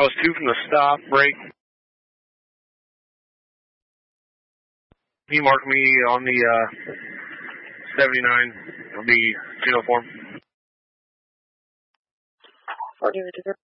I was 2 from the stop, break. Can you mark me on the 79? It'll be 204.